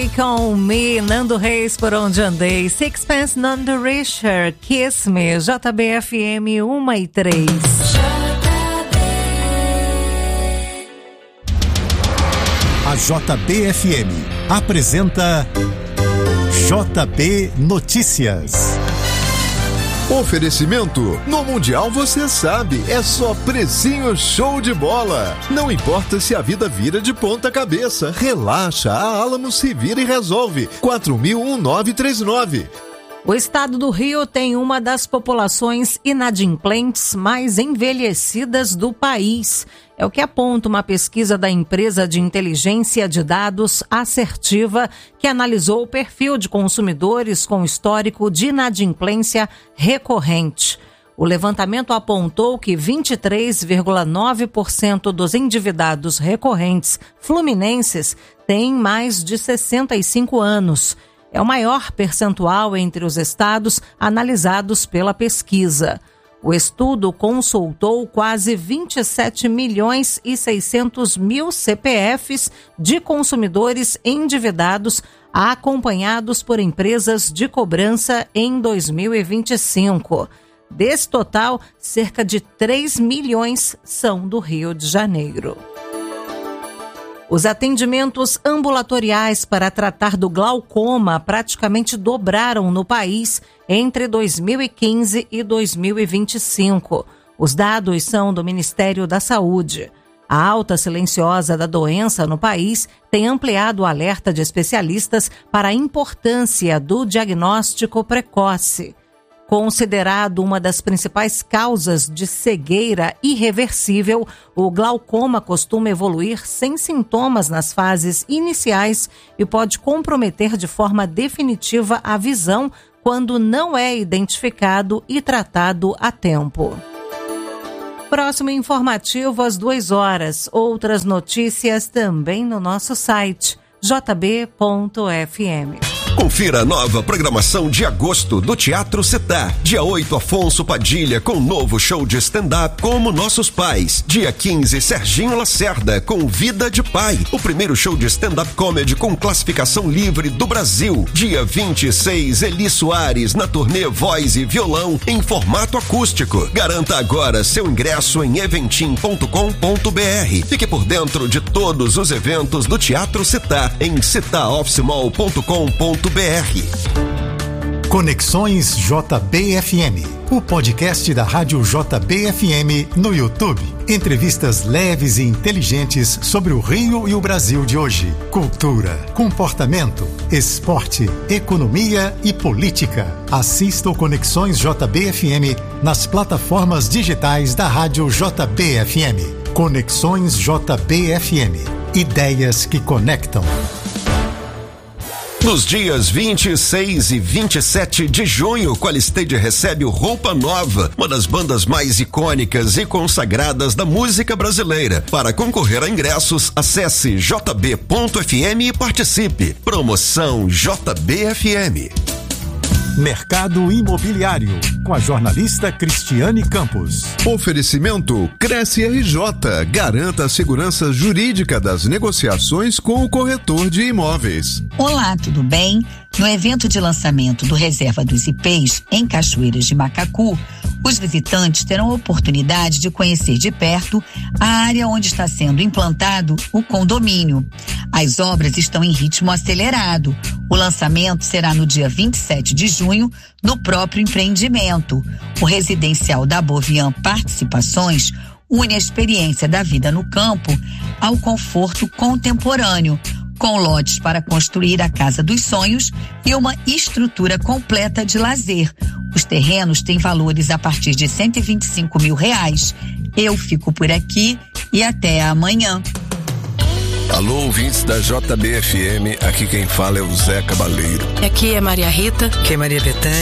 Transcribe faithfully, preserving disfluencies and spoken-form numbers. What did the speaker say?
Com Me, Nando Reis, Por Onde Andei, Sixpence None the Richer, Kiss Me, J B F M um e três. A J B F M apresenta J B Notícias. Oferecimento, no Mundial você sabe, é só precinho show de bola. Não importa se a vida vira de ponta cabeça, relaxa, a Alamo se vira e resolve. quatro mil nove três nove. O estado do Rio tem uma das populações inadimplentes mais envelhecidas do país. É o que aponta uma pesquisa da empresa de inteligência de dados Assertiva, que analisou o perfil de consumidores com histórico de inadimplência recorrente. O levantamento apontou que vinte e três vírgula nove por cento dos endividados recorrentes fluminenses têm mais de sessenta e cinco anos. É o maior percentual entre os estados analisados pela pesquisa. O estudo consultou quase vinte e sete milhões e seiscentos mil C P Fs de consumidores endividados acompanhados por empresas de cobrança em dois mil e vinte e cinco. Desse total, cerca de três milhões são do Rio de Janeiro. Os atendimentos ambulatoriais para tratar do glaucoma praticamente dobraram no país entre dois mil e quinze e dois mil e vinte e cinco. Os dados são do Ministério da Saúde. A alta silenciosa da doença no país tem ampliado o alerta de especialistas para a importância do diagnóstico precoce. Considerado uma das principais causas de cegueira irreversível, o glaucoma costuma evoluir sem sintomas nas fases iniciais e pode comprometer de forma definitiva a visão quando não é identificado e tratado a tempo. Próximo informativo às duas horas. Outras notícias também no nosso site j b ponto f m. Confira a nova programação de agosto do Teatro Setá. Dia oito, Afonso Padilha com novo show de stand-up Como Nossos Pais. Dia quinze, Serginho Lacerda com Vida de Pai. O primeiro show de stand-up comedy com classificação livre do Brasil. Dia vinte e seis, Eli Soares na turnê Voz e Violão em formato acústico. Garanta agora seu ingresso em eventim ponto com ponto b r. Fique por dentro de todos os eventos do Teatro Setá em setá office mall ponto com ponto b r. Conexões J B F M, o podcast da Rádio J B F M no YouTube. Entrevistas leves e inteligentes sobre o Rio e o Brasil de hoje. Cultura, comportamento, esporte, economia e política. Assista o Conexões J B F M nas plataformas digitais da Rádio J B F M. Conexões J B F M. Ideias que conectam. Nos dias vinte e seis e vinte e sete de junho, Qualistage recebe o Roupa Nova, uma das bandas mais icônicas e consagradas da música brasileira. Para concorrer a ingressos, acesse j b ponto f m e participe. Promoção J B F M. Mercado Imobiliário, com a jornalista Cristiane Campos. Oferecimento Cresce R J. Garanta a segurança jurídica das negociações com o corretor de imóveis. Olá, tudo bem? No evento de lançamento do Reserva dos Ipês, em Cachoeiras de Macacu, os visitantes terão a oportunidade de conhecer de perto a área onde está sendo implantado o condomínio. As obras estão em ritmo acelerado. O lançamento será no dia vinte e sete de junho, no próprio empreendimento. O residencial da Bovian Participações une a experiência da vida no campo ao conforto contemporâneo, com lotes para construir a casa dos sonhos e uma estrutura completa de lazer. Os terrenos têm valores a partir de cento e vinte e cinco mil reais. Eu fico por aqui e até amanhã. Alô, ouvintes da J B F M, aqui quem fala é o Zé Cabaleiro. Aqui é Maria Rita, que é Maria Bethânia.